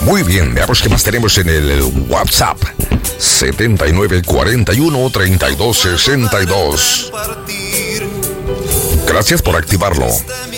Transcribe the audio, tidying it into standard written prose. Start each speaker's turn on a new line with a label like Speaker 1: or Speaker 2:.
Speaker 1: Muy bien, veamos qué más tenemos en el WhatsApp. 7941-3262. Gracias por activarlo.